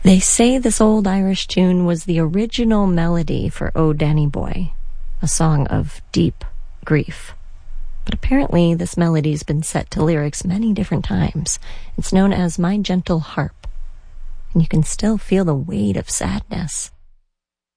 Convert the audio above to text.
They say this old Irish tune was the original melody for "O Danny Boy," a song of deep grief. But apparently this melody's been set to lyrics many different times. It's known as "My Gentle Harp," and you can still feel the weight of sadness